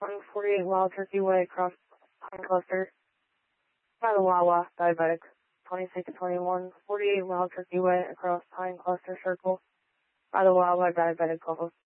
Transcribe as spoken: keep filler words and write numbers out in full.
one forty-eight Wild Turkey Way across Pine Cluster. By the Wawa, Diabetic. twenty-six twenty-one forty-eight Wild Turkey Way across Pine Cluster Circle. By the Wawa, Diabetic Golf.